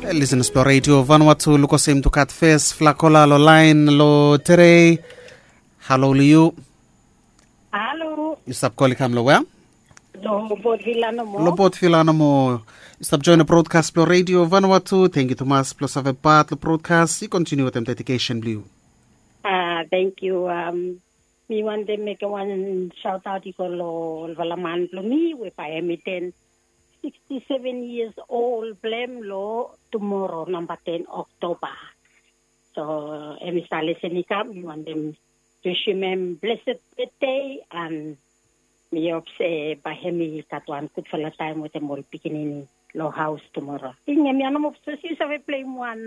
Listen to radio Vanuatu lukosim tukat face flakola lo line lo tere. Hello Liu. Hello. You stop calling kam lo where? Lo bot filano mo. You stop join the broadcast lo radio Vanuatu. Thank you Thomas plus have a part lo broadcast. You continue with them dedication Liu. Thank you. Me want to make one shout out to lo Valaman Plumi with I am 67 years old, blame law tomorrow, number 10 October. So, Mr. Listenikam, we want them to wish him blessed birthday and me hope say by him katuan good for the time with the more picking law house tomorrow. Tingnan mi anong so si sa play one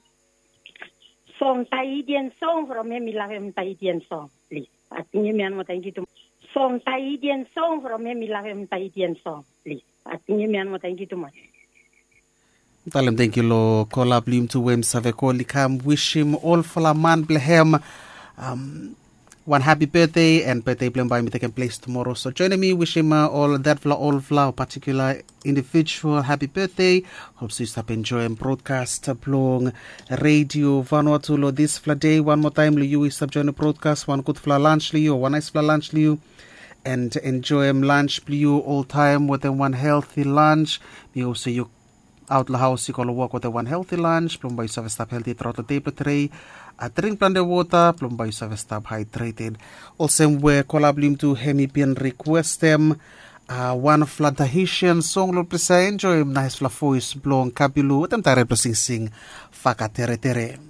song Tahitian song from him love Tahitian song, please. At tingnan mi anong thank you to song Tahitian song from him love Tahitian song, please. Thank you too much. Thank you lo call blim to wem savekoli kam wish him all for la man blehem one happy birthday and birthday blem by me taking place tomorrow. So join me, wish him all particular individual happy birthday. Hope you stop enjoying broadcast blong radio Vanuatu lo this fla day one more time lo you stop join the broadcast one good fla lunch lo you one nice fla lunch lo you. And enjoy lunch, blue all time with one healthy lunch. You also you out the house, you call walk with one healthy lunch. Plum by yourself stop healthy throughout the day, tray. Drink plenty of water. Plum by yourself stop hydrated. Also, we collab to Hemipian request them. One flat Tahitian song lo presa enjoy nice fla voice blong kabilu. Them tare sing Faka Tere Tere.